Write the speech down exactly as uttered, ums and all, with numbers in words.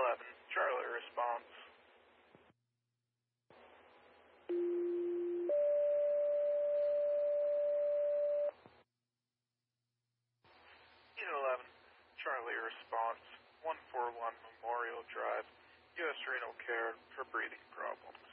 eleven, Charlie response. Unit eleven, Charlie response, one four one Memorial Drive, U S Renal Care for breathing problems.